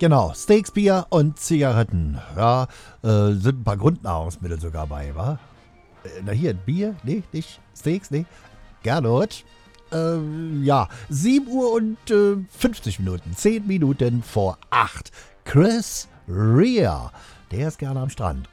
Genau, Steaks, Bier und Zigaretten. Ja, sind ein paar Grundnahrungsmittel sogar bei, wa? Na hier, Bier? Nee, nicht. Steaks? Nee. Gernot? Ja, 7 Uhr und 50 Minuten. 10 Minuten vor 8. Chris Rea. Der ist gerne am Strand.